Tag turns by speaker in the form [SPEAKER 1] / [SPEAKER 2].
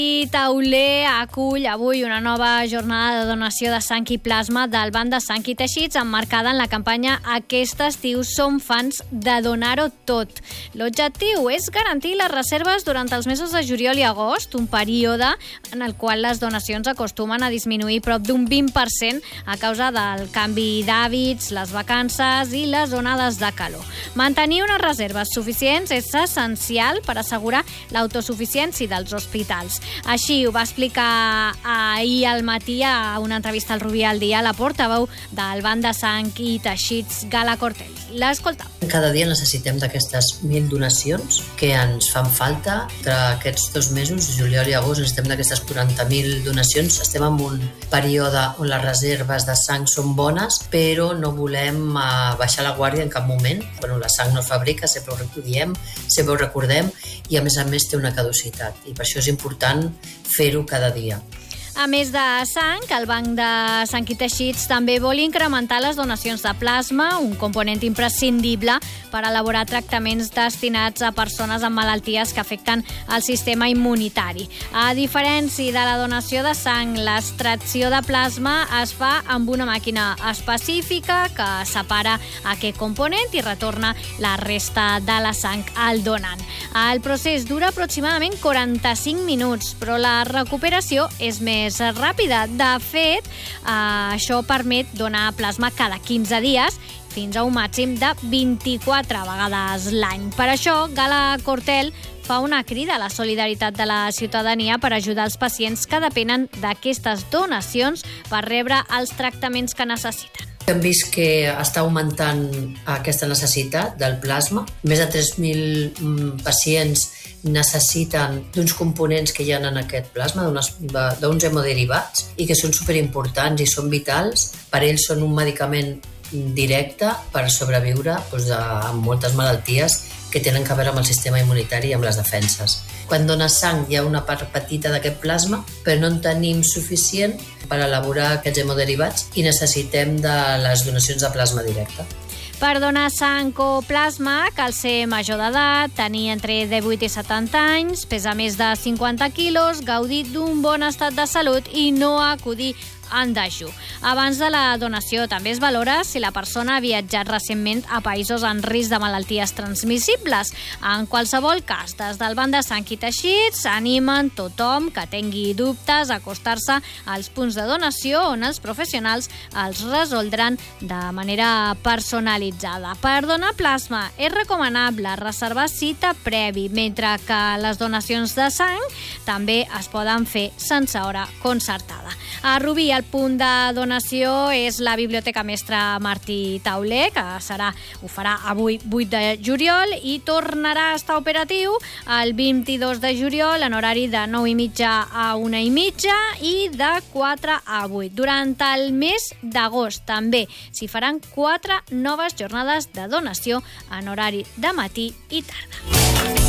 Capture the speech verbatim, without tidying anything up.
[SPEAKER 1] I Tauler acull avui una nova jornada de donació de sang i plasma del Banc de Sang i Teixits emmarcada en la campanya Aquest estiu som fans de donar-ho tot. L'objectiu és garantir les reserves durant els mesos de juliol i agost, un període en el qual les donacions acostumen a disminuir prop d'un vint per cent a causa del canvi d'hàbits, les vacances i les onades de calor. Mantenir unes reserves suficients és essencial per assegurar l'autosuficiència dels hospitals. Així ho va explicar ahir al matí a una entrevista al Rubí al Dia la portaveu del Banc de Sang i Teixits, Gala Cortell. L'escolta.
[SPEAKER 2] Cada dia necessitem d'aquestes mil donacions que ens fan falta. Entre aquests dos mesos, juliol i agost, necessitem d'aquestes quaranta mil donacions. Estem en un període on les reserves de sang són bones, però no volem uh, baixar la guàrdia en cap moment. Bueno, la sang no es fabrica, sempre ho diem, sempre ho recordem, i a més a més té una caducitat. I per això és important fer-ho cada dia.
[SPEAKER 1] A més de sang, el Banc de Sang i Teixits també vol incrementar les donacions de plasma, un component imprescindible per elaborar tractaments destinats a persones amb malalties que afecten el sistema immunitari. A diferència de la donació de sang, l'extracció de plasma es fa amb una màquina específica que separa aquest component i retorna la resta de la sang al donant. El procés dura aproximadament quaranta-cinc minuts, però la recuperació és més més ràpida. De fet, eh, això permet donar plasma cada quinze dies fins a un màxim de vint-i-quatre vegades l'any. Per això, Gala Cortell fa una crida a la solidaritat de la ciutadania per ajudar els pacients que depenen d'aquestes donacions per rebre els tractaments que necessiten.
[SPEAKER 2] Hem vist que està augmentant aquesta necessitat del plasma. Més de tres mil pacients necessiten d'uns components que hi ha en aquest plasma, d'uns hemoderivats, i que són superimportants i són vitals. Per ells són un medicament directe per sobreviure doncs, amb moltes malalties que tenen a veure amb el sistema immunitari i amb les defenses. Quan dones sang hi ha una part petita d'aquest plasma, però no en tenim suficient per elaborar aquests hemoderivats i necessitem de les donacions de plasma directe.
[SPEAKER 1] Per donar sang o plasma cal ser major d'edat, tenir entre divuit i setanta anys, pesar més de cinquanta quilos, gaudir d'un bon estat de salut i no acudir en dejú. Abans de la donació també es valora si la persona ha viatjat recentment a països en risc de malalties transmissibles. En qualsevol cas, des del Banc de Sang i Teixits animen tothom que tingui dubtes a acostar-se als punts de donació on els professionals els resoldran de manera personalitzada. Per donar plasma és recomanable reservar cita previ, mentre que les donacions de sang també es poden fer sense hora concertada. A Rubí, el punt de donació és la Biblioteca Mestre Martí Tauler, que serà, ho farà avui vuit de juliol i tornarà a estar operatiu el vint-i-dos de juliol en horari de nou i mitja a una i mitja i de quatre a vuit. Durant el mes d'agost també s'hi faran quatre noves jornades de donació en horari de matí i tarda.